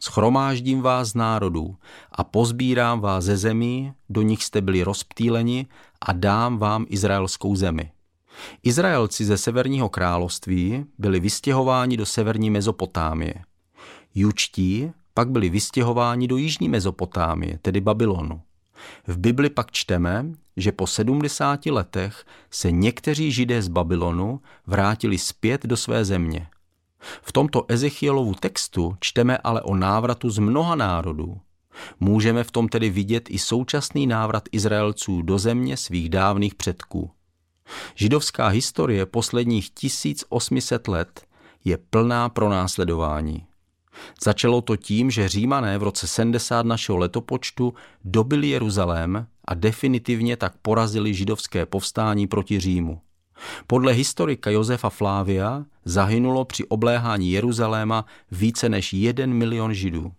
Shromáždím vás z národů a pozbírám vás ze zemí, do nich jste byli rozptýleni, a dám vám izraelskou zemi. Izraelci ze severního království byli vystěhováni do severní Mezopotámie. Judští pak byli vystěhováni do jižní Mezopotámie, tedy Babylonu. V Bibli pak čteme, že po 70 letech se někteří Židé z Babylonu vrátili zpět do své země. V tomto Ezechielovu textu čteme ale o návratu z mnoha národů. Můžeme v tom tedy vidět i současný návrat Izraelců do země svých dávných předků. Židovská historie posledních 1800 let je plná pronásledování. Začalo to tím, že Římané v roce 70 našeho letopočtu dobyli Jeruzalém a definitivně tak porazili židovské povstání proti Římu. Podle historika Josefa Flávia zahynulo při obléhání Jeruzaléma více než 1 milion Židů.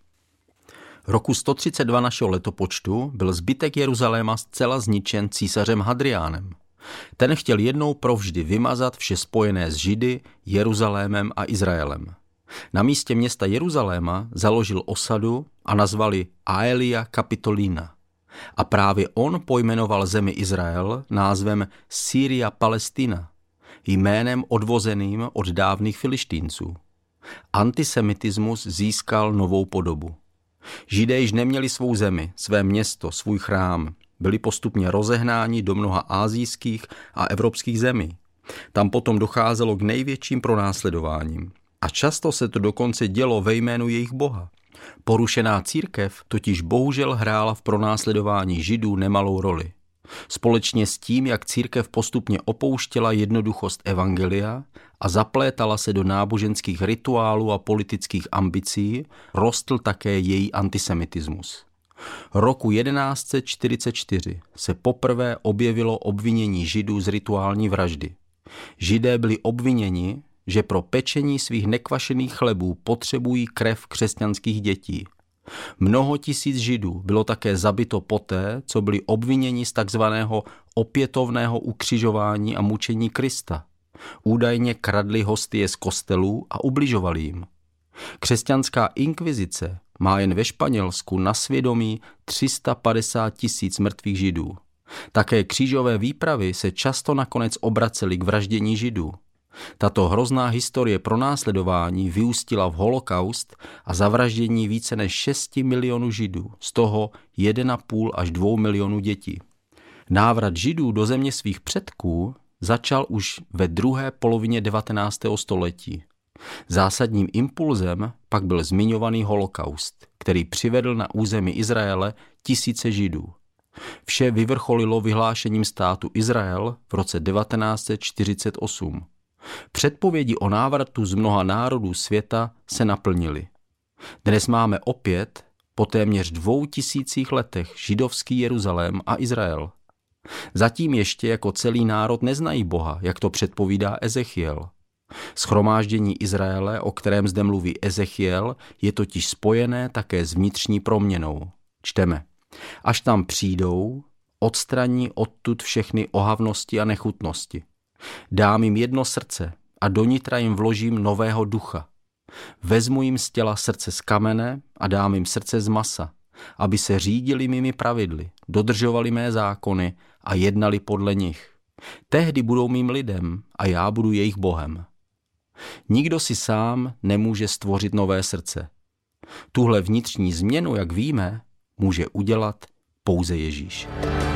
Roku 132 našeho letopočtu byl zbytek Jeruzaléma zcela zničen císařem Hadriánem. Ten chtěl jednou provždy vymazat vše spojené s Židy, Jeruzalémem a Izraelem. Na místě města Jeruzaléma založil osadu a nazvali Aelia Capitolina. A právě on pojmenoval zemi Izrael názvem Syria Palestina, jménem odvozeným od dávných Filištínců. Antisemitismus získal novou podobu. Židé již neměli svou zemi, své město, svůj chrám. Byli postupně rozehnáni do mnoha asijských a evropských zemí. Tam potom docházelo k největším pronásledováním. A často se to dokonce dělo ve jménu jejich boha. Porušená církev totiž bohužel hrála v pronásledování Židů nemalou roli. Společně s tím, jak církev postupně opouštěla jednoduchost evangelia a zaplétala se do náboženských rituálů a politických ambicí, rostl také její antisemitismus. Roku 1144 se poprvé objevilo obvinění Židů z rituální vraždy. Židé byli obviněni, že pro pečení svých nekvašených chlebů potřebují krev křesťanských dětí. Mnoho tisíc Židů bylo také zabito poté, co byli obviněni z takzvaného opětovného ukřižování a mučení Krista. Údajně kradli hostie z kostelů a ubližovali jim. Křesťanská inkvizice má jen ve Španělsku na svědomí 350 000 mrtvých Židů. Také křížové výpravy se často nakonec obracely k vraždění Židů. Tato hrozná historie pronásledování vyústila v holokaust a zavraždění více než 6 milionů Židů, z toho 1,5 až 2 milionů dětí. Návrat Židů do země svých předků začal už ve druhé polovině 19. století. Zásadním impulzem pak byl zmiňovaný holokaust, který přivedl na území Izraele tisíce Židů. Vše vyvrcholilo vyhlášením státu Izrael v roce 1948. Předpovědi o návratu z mnoha národů světa se naplnily. Dnes máme opět, po téměř 2000 letech, židovský Jeruzalém a Izrael. Zatím ještě jako celý národ neznají Boha, jak to předpovídá Ezechiel. Shromáždění Izraele, o kterém zde mluví Ezechiel, je totiž spojené také s vnitřní proměnou. Čteme: až tam přijdou, odstraní odtud všechny ohavnosti a nechutnosti. Dám jim jedno srdce a do nitra jim vložím nového ducha. Vezmu jim z těla srdce z kamene a dám jim srdce z masa, aby se řídili mými pravidly, dodržovali mé zákony a jednali podle nich. Tehdy budou mým lidem a já budu jejich Bohem. Nikdo si sám nemůže stvořit nové srdce. Tuhle vnitřní změnu, jak víme, může udělat pouze Ježíš.